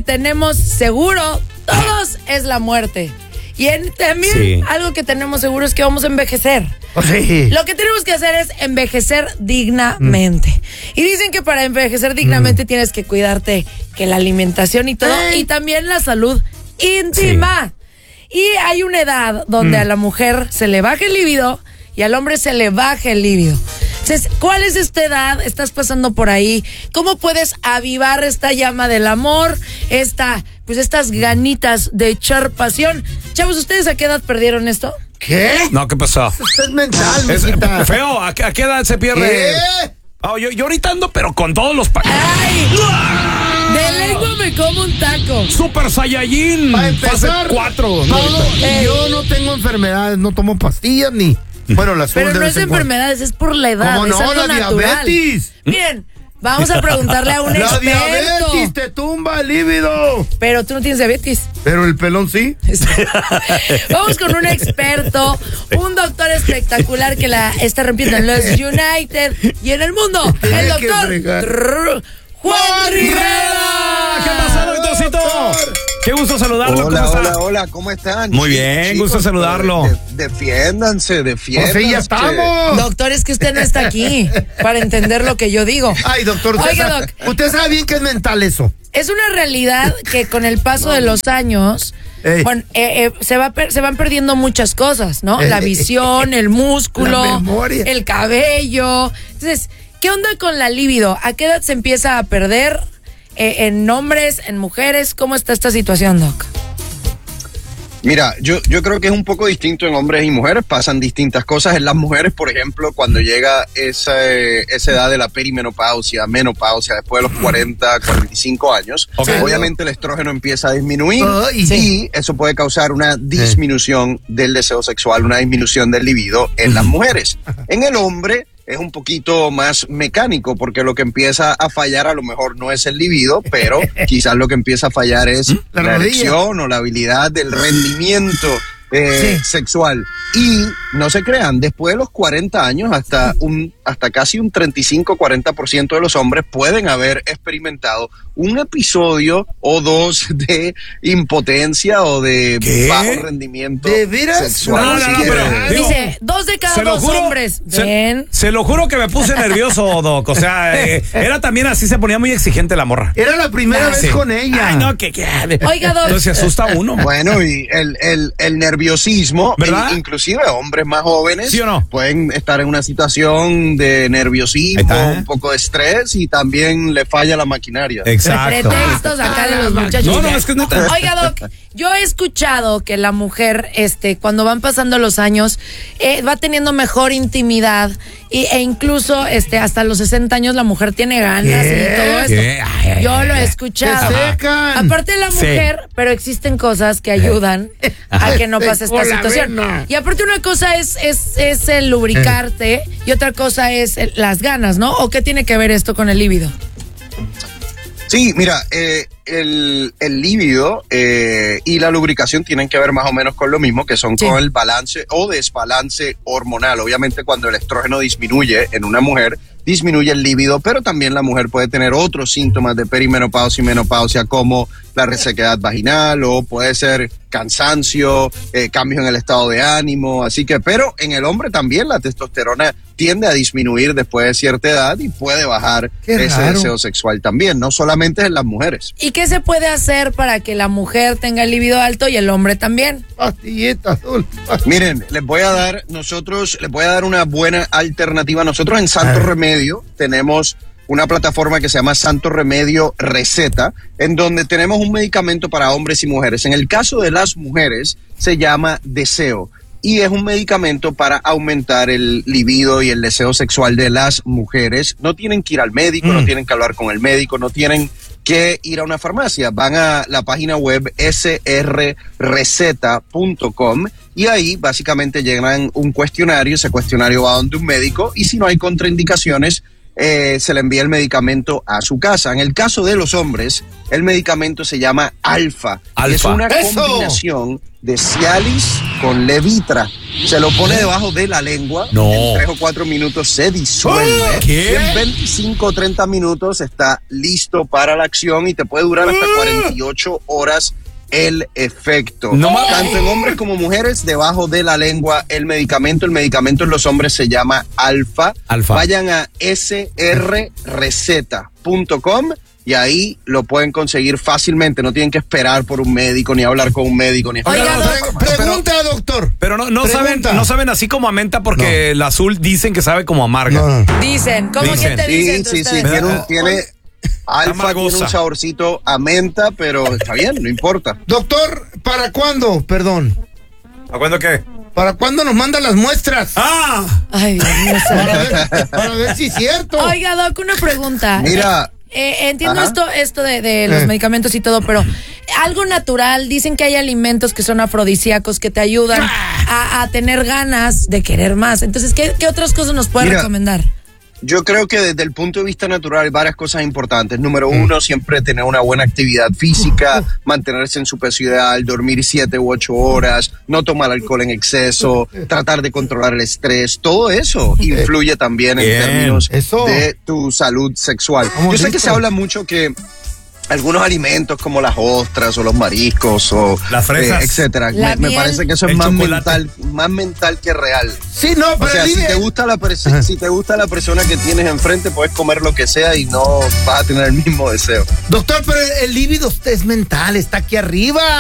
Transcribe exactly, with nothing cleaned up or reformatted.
tenemos seguro todos es la muerte. Y en, también sí. algo que tenemos seguro es que vamos a envejecer. Sí. Lo que tenemos que hacer es envejecer dignamente. Mm. Y dicen que para envejecer dignamente mm. tienes que cuidarte, que la alimentación y todo, ¿Eh? y también la salud íntima. Sí. Y hay una edad donde mm. a la mujer se le baja el líbido y al hombre se le baja el líbido. Entonces, ¿cuál es esta edad? ¿Estás pasando por ahí? ¿Cómo puedes avivar esta llama del amor? Esta, pues estas ganitas de echar pasión. Chavos, ¿ustedes a qué edad perdieron esto? ¿Qué? No, ¿qué pasó? Esto es mental, es mijita. Feo, ¿a qué, ¿a qué edad se pierde? ¿Qué? Oh, yo, yo ahorita ando, pero con todos los... Pa- ¡Ay! De lengua me como un taco. Super Saiyajin. Para empezar, fase cuatro. No, no, yo no tengo enfermedades, no tomo pastillas ni... Bueno, las Pero no es de enfermedades, es por la edad. ¿Cómo es no? algo La natural. diabetes. Miren, vamos a preguntarle a un la experto. La diabetes te tumba el líbido. Pero tú no tienes diabetes. Pero el pelón sí. Vamos con un experto, un doctor espectacular que la está rompiendo en los United y en el mundo. El doctor Juan Rivera. ¿Qué pasa, doctorcito? Qué gusto saludarlo. Hola, ¿Cómo hola, está? hola, ¿cómo están? Muy bien, Chicos, gusto saludarlo. De, defiéndanse, defiéndanse. Pues sí, ya estamos. Doctor, es que usted no está aquí para entender lo que yo digo. Ay, doctor, usted, Oiga, sabe, doc, usted sabe bien que es mental eso. Es una realidad que con el paso de los años, Ey. bueno, eh, eh, se, va per, se van perdiendo muchas cosas, ¿no? La visión, el músculo, la memoria, el cabello. Entonces, ¿qué onda con la libido? ¿A qué edad se empieza a perder? Eh, ¿En hombres, en mujeres? ¿Cómo está esta situación, Doc? Mira, yo, yo creo que es un poco distinto en hombres y mujeres, pasan distintas cosas. En las mujeres, por ejemplo, cuando llega esa, esa edad de la perimenopausia, menopausia, después de los cuarenta, cuarenta y cinco años, okay. obviamente el estrógeno empieza a disminuir oh, y, sí. y eso puede causar una disminución sí. del deseo sexual, una disminución del libido en las mujeres. En el hombre es un poquito más mecánico, porque lo que empieza a fallar a lo mejor no es el libido, pero quizás lo que empieza a fallar es la, la erección o la habilidad del rendimiento eh, sí. sexual. Y no se crean, después de los cuarenta años, hasta un hasta casi un treinta y cinco a cuarenta por ciento de los hombres pueden haber experimentado un episodio o dos de impotencia o de ¿Qué? bajo rendimiento ¿De veras? sexual. No, no, no, pero, digo, dice, dos de cada dos juro, hombres. Se, se lo juro que me puse nervioso, Doc. O sea, eh, era también así, se ponía muy exigente la morra. Era la primera ah, vez sí. con ella. Ay, no, que qué. Oiga, Doc. Entonces se asusta uno. Bueno, y el, el, el nerviosismo, ¿verdad? El, inclusive hombres más jóvenes ¿Sí o no? pueden estar en una situación de nerviosismo, está, ¿eh? un poco de estrés y también le falla la maquinaria. Exacto. Pretextos acá de los muchachos. No, no, es que es neta. Oiga, Doc, yo he escuchado que la mujer, este, cuando van pasando los años, eh, va teniendo mejor intimidad y, e incluso, este, hasta los sesenta años la mujer tiene ganas ¿Qué? y todo esto. Ay, ay, yo ay, lo he ay. escuchado. Aparte de la mujer, sí. pero existen cosas que ayudan a que no pase esta situación. Y aparte una cosa es, es, es el lubricarte y otra cosa es el, las ganas, ¿no? ¿O qué tiene que ver esto con el líbido? Sí, mira, eh, el, el líbido eh, y la lubricación tienen que ver más o menos con lo mismo, que son sí. con el balance o desbalance hormonal. Obviamente cuando el estrógeno disminuye en una mujer, disminuye el líbido, pero también la mujer puede tener otros síntomas de perimenopausia y menopausia como la resequedad vaginal o puede ser cansancio, eh, cambios en el estado de ánimo, así que, pero en el hombre también la testosterona tiende a disminuir después de cierta edad y puede bajar Qué ese raro. deseo sexual también, no solamente en las mujeres. ¿Y qué se puede hacer para que la mujer tenga el libido alto y el hombre también? Pastillita azul. Miren, les voy a dar, nosotros, les voy a dar una buena alternativa. Nosotros en Santo Remedio tenemos una plataforma que se llama Santo Remedio Receta, en donde tenemos un medicamento para hombres y mujeres. En el caso de las mujeres, se llama Deseo. Y es un medicamento para aumentar el libido y el deseo sexual de las mujeres. No tienen que ir al médico, mm. no tienen que hablar con el médico, no tienen que ir a una farmacia. Van a la página web s r receta punto com y ahí básicamente llenan un cuestionario. Ese cuestionario va donde un médico y si no hay contraindicaciones, Eh, se le envía el medicamento a su casa. En el caso de los hombres, El medicamento se llama Alfa. Alfa. Y es una ¡Eso! combinación de Cialis con Levitra. Se lo pone debajo de la lengua. No. En tres o cuatro minutos se disuelve. ¿Qué? Y en veinticinco o treinta minutos está listo para la acción y te puede durar hasta cuarenta y ocho horas el efecto. No mames. Tanto en hombres como mujeres, debajo de la lengua el medicamento. El medicamento en los hombres se llama Alfa. Alfa. Vayan a s r receta punto com y ahí lo pueden conseguir fácilmente. No tienen que esperar por un médico, ni hablar con un médico, ni Oiga, esperar. doc, Pre- pregunta, doctor. Pero no, no saben, Pregunta. no saben así como a menta porque el azul dicen que sabe como amarga. No, no. Dicen, ¿cómo Dicen. que te Sí, dicen entre sí, sí. ustedes? Tiene, un- tiene Alfa, tiene Amargosa. un saborcito a menta, pero está bien, no importa. Doctor, ¿para cuándo? Perdón. ¿A cuándo qué? ¿Para cuándo nos manda las muestras? ¡Ah! Ay, Dios mío. Para ver, para ver si es cierto. Oiga, Doc, una pregunta. Mira. Eh, entiendo Ajá. esto, esto de, de los Eh. medicamentos y todo, pero algo natural, dicen que hay alimentos que son afrodisíacos que te ayudan a, a tener ganas de querer más. Entonces, ¿qué, qué otras cosas nos puede Mira. recomendar? Yo creo que desde el punto de vista natural hay varias cosas importantes. Número uno, siempre tener una buena actividad física, mantenerse en su peso ideal, dormir siete u ocho horas, no tomar alcohol en exceso, tratar de controlar el estrés. Todo eso influye también en Bien, términos eso. de tu salud sexual. Vamos, Yo sé que listo. se habla mucho que algunos alimentos como las ostras o los mariscos o Las fresas. eh, etcétera, La me, me miel. parece que eso es El más chocolate. mental, más mental que real. Sí, no, O pero sea, si dime- te gusta la perso- Ajá. si te gusta la persona que tienes enfrente, puedes comer lo que sea y no vas a tener el mismo deseo. Doctor, pero el líbido es mental, está aquí arriba.